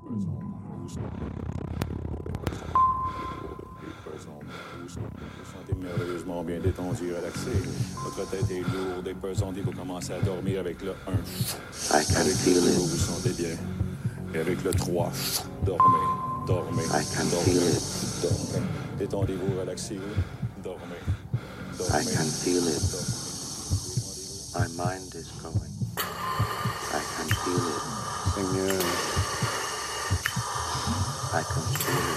Vous sentez merveilleusement bien détendu et relaxé. Votre tête est lourde et pesante et vous commencez à dormir avec le 1. I can Avec feel le 2, it. vous vous sentez bien. Et avec le 3, dormez, dormez, I can dormez, feel it. dormez. Détendez-vous, relaxez-vous, dormez, dormez. I can feel it. Détendez-vous. My mind is going. I can feel it. Seigneur. I can feel it.